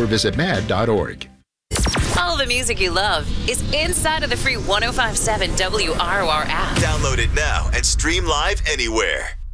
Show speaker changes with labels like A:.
A: visit mad.org.
B: All the music you love is inside of the free 105.7 WROR app.
C: Download it now and stream live anywhere.